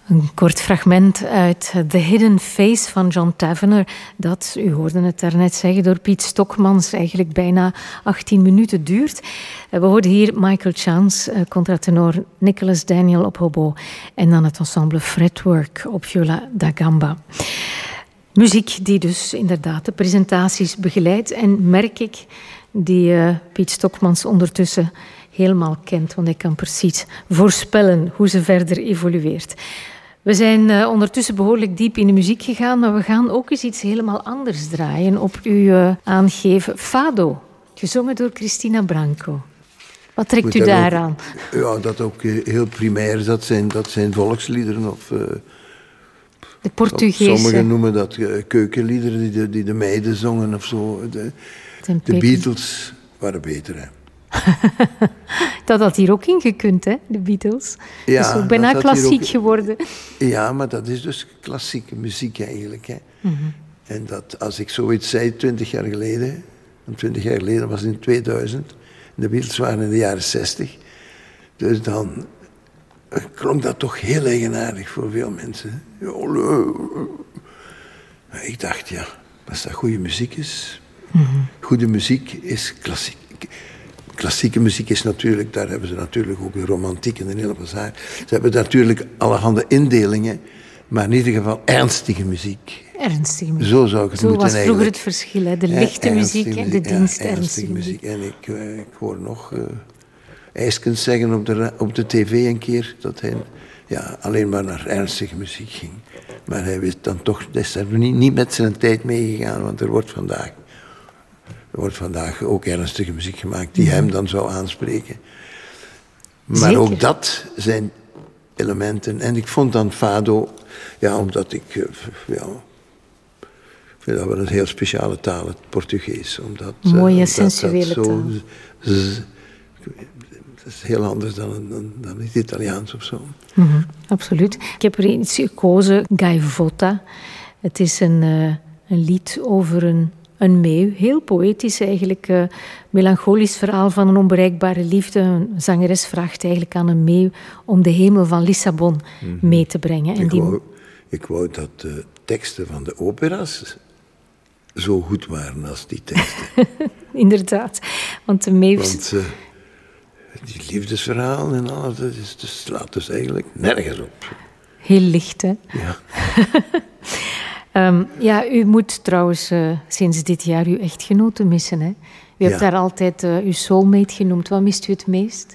Een kort fragment uit The Hidden Face van John Tavener, dat, u hoorde het daarnet zeggen, door Piet Stokmans eigenlijk bijna 18 minuten duurt. We hoorden hier Michael Chance, contratenor, Nicholas Daniel op hobo en dan het ensemble Fretwork op viola da gamba. Muziek die dus inderdaad de presentaties begeleidt en merk ik die Piet Stokmans ondertussen helemaal kent, want hij kan precies voorspellen hoe ze verder evolueert. We zijn ondertussen behoorlijk diep in de muziek gegaan, maar we gaan ook eens iets helemaal anders draaien op uw aangeven. Fado, gezongen door Cristina Branco. Wat trekt u daaraan? Ja, dat ook heel primair is. Dat zijn volksliederen of... de Portugese. Sommigen noemen dat keukenliederen die de meiden zongen of zo. De Beatles waren beter, hè. Dat had hier ook ingekund, hè, de Beatles. Ja, dat is ook bijna klassiek geworden. Ja, maar dat is dus klassieke muziek eigenlijk. Hè. Mm-hmm. En dat, als ik zoiets zei 20 jaar geleden... En 20 jaar geleden was het in 2000. De Beatles waren in de jaren 60. Dus dan klonk dat toch heel eigenaardig voor veel mensen. Maar ik dacht, ja, als dat goede muziek is... Mm-hmm. Goede muziek is klassiek. Klassieke muziek is natuurlijk, daar hebben ze natuurlijk ook de romantiek en een hele bazaar. Ze hebben natuurlijk allerhande indelingen, maar in ieder geval ernstige muziek. Ernstige muziek. Zo zou ik het moeten eigenlijk. Zo was vroeger het verschil, hè? De lichte muziek en de ernstige muziek. En ik hoor nog Ijskens zeggen op de tv een keer dat hij alleen maar naar ernstige muziek ging. Maar hij wist dan toch, is er niet met zijn tijd meegegaan, want er wordt vandaag ook ernstige muziek gemaakt die hem dan zou aanspreken. Maar zeker. Ook dat zijn elementen. En ik vond dan Fado, omdat ik vind dat wel een heel speciale taal, het Portugees. Mooie, sensuele taal. Dat is heel anders dan het Italiaans of zo. Mm-hmm, absoluut. Ik heb er iets gekozen, Gaivota. Het is een lied over een meeuw, heel poëtisch eigenlijk, melancholisch verhaal van een onbereikbare liefde. Een zangeres vraagt eigenlijk aan een meeuw om de hemel van Lissabon mee te brengen. Ik wou dat de teksten van de opera's zo goed waren als die teksten. Inderdaad, want de meeuw... die liefdesverhalen en alles, dat slaat dus eigenlijk nergens op. Heel licht, hè? Ja. U moet trouwens sinds dit jaar uw echtgenote missen, hè? U hebt haar altijd uw soulmate genoemd. Wat mist u het meest?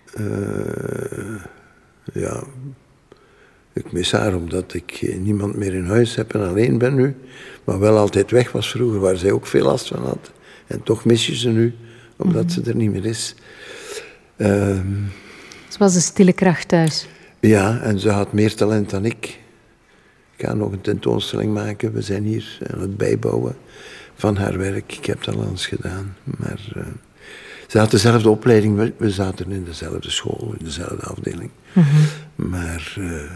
Ik mis haar omdat ik niemand meer in huis heb en alleen ben nu. Maar wel altijd weg was vroeger, waar zij ook veel last van had. En toch mis je ze nu, omdat ze er niet meer is. Ze was een stille kracht thuis. Ja, en ze had meer talent dan ik. Ik ga nog een tentoonstelling maken. We zijn hier aan het bijbouwen van haar werk. Ik heb dat al eens gedaan. Maar ze had dezelfde opleiding. We zaten in dezelfde school, in dezelfde afdeling. Mm-hmm. Maar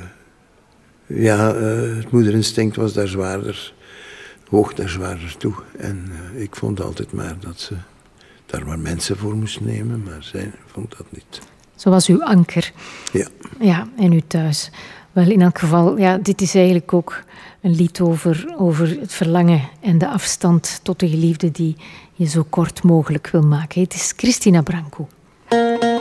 het moederinstinct was daar zwaarder. Woog daar zwaarder toe. En ik vond altijd maar dat ze daar maar mensen voor moest nemen. Maar zij vond dat niet. Zo was uw anker. Ja. Ja, en u thuis. Wel, in elk geval, dit is eigenlijk ook een lied over het verlangen en de afstand tot de geliefde die je zo kort mogelijk wil maken. Het is Cristina Branco.